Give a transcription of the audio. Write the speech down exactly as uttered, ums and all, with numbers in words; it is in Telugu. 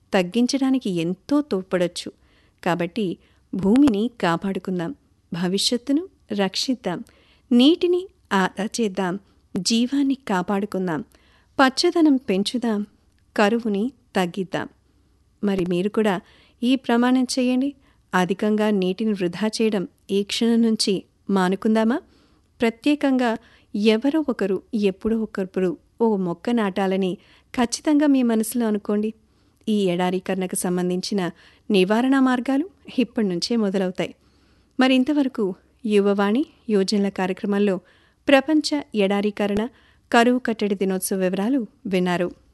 తగ్గించడానికి ఎంతో తోడ్పడొచ్చు. కాబట్టి భూమిని కాపాడుకుందాం, భవిష్యత్తును రక్షిద్దాం, నీటిని ఆదా చేద్దాం, జీవాన్ని కాపాడుకుందాం, పచ్చదనం పెంచుదాం, కరువుని తగ్గిద్దాం. మరి మీరు కూడా ఈ ప్రమాణం చేయండి. అధికంగా నీటిని వృధా చేయడం ఈ క్షణం నుంచి మానుకుందామా? ప్రత్యేకంగా ఎవరో ఒకరు ఎప్పుడో ఒకప్పుడు ఓ మొక్క నాటాలని ఖచ్చితంగా మీ మనసులో అనుకోండి. ఈ ఎడారీకరణకు సంబంధించిన నివారణ మార్గాలు ఇప్పటి నుంచే మొదలవుతాయి. మరి ఇంతవరకు యువవాణి యోజనల కార్యక్రమంలో ప్రపంచ ఎడారీకరణ కరువు కట్టడి దినోత్సవ వివరాలు విన్నారు.